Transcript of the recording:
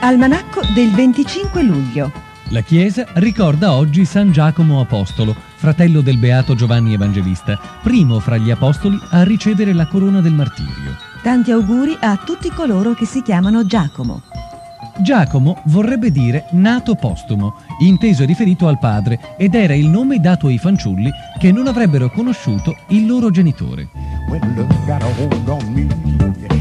Almanacco del 25 luglio. La Chiesa ricorda oggi San Giacomo Apostolo, fratello del beato Giovanni Evangelista, primo fra gli apostoli a ricevere la corona del martirio. Tanti auguri a tutti coloro che si chiamano Giacomo. Giacomo vorrebbe dire nato postumo, inteso e riferito al padre, ed era il nome dato ai fanciulli che non avrebbero conosciuto il loro genitore. When love got a hold on me.